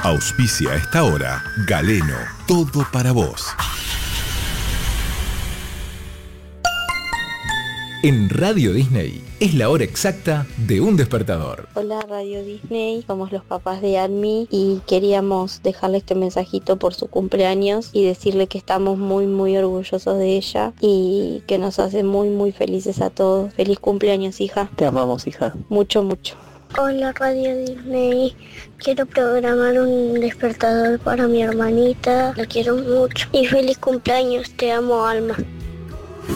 Auspicia a esta hora Galeno, todo para vos. En Radio Disney es la hora exacta de un despertador. Hola Radio Disney, somos los papás de Admi y queríamos dejarle este mensajito por su cumpleaños y decirle que estamos muy orgullosos de ella y que nos hace muy felices a todos. Feliz cumpleaños, hija. Te amamos, hija. Mucho. Hola Radio Disney, quiero programar un despertador para mi hermanita, la quiero mucho. Y feliz cumpleaños, te amo Alma.